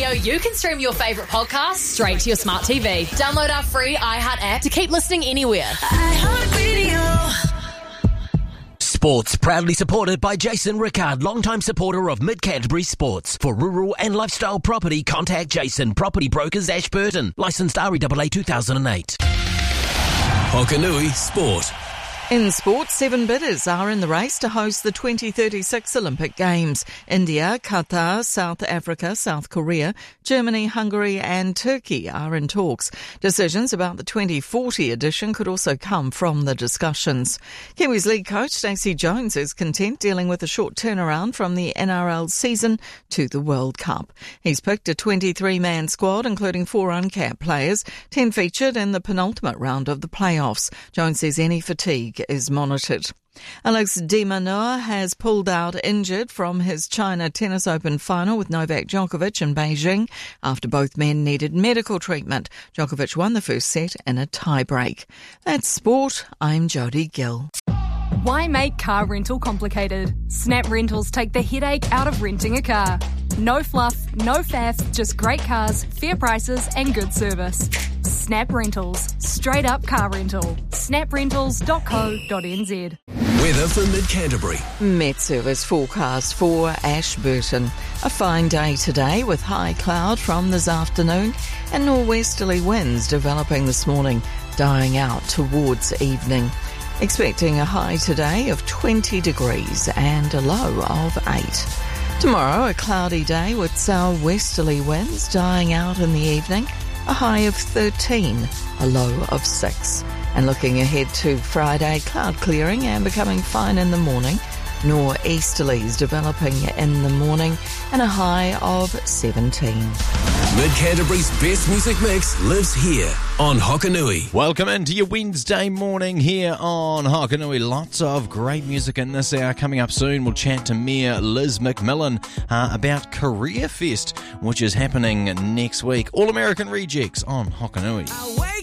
Radio, you can stream your favourite podcasts straight to your smart TV. Download our free iHeart app to keep listening anywhere. Sports proudly supported by Jason Rickard, longtime supporter of Mid-Canterbury Sports. For rural and lifestyle property, contact Jason, Property Brokers, Ashburton. Licensed REAA 2008. Hokanui Sport. In sport, 7 bidders are in the race to host the 2036 Olympic Games. India, Qatar, South Africa, South Korea, Germany, Hungary and Turkey are in talks. Decisions about the 2040 edition could also come from the discussions. Kiwis league coach Stacey Jones is content dealing with a short turnaround from the NRL season to the World Cup. He's picked a 23-man squad, including 4 uncapped players, 10 featured in the penultimate round of the playoffs. Jones says any fatigue is monitored. Alex de Minaur has pulled out injured from his China Tennis Open final with Novak Djokovic in Beijing after both men needed medical treatment. Djokovic won the first set in a tie-break. That's sport. I'm Jodie Gill. Why make car rental complicated? Snap Rentals take the headache out of renting a car. No fluff, no faff, just great cars, fair prices and good service. Snap Rentals. Straight up car rental. snaprentals.co.nz. Weather for Mid-Canterbury. Met Service forecast for Ashburton. A fine day today with high cloud from this afternoon and norwesterly winds developing this morning, dying out towards evening. Expecting a high today of 20 degrees and a low of 8. Tomorrow, a cloudy day with southwesterly winds dying out in the evening, a high of 13, a low of 6. And looking ahead to Friday, cloud clearing and becoming fine in the morning, nor'easterlies developing in the morning, and a high of 17. Mid-Canterbury's best music mix lives here on Hokanui. Welcome into your Wednesday morning here on Hokanui. Lots of great music in this hour. Coming up soon, we'll chat to Mayor Liz McMillan about Career Fest, which is happening next week. All American Rejects on Hokanui.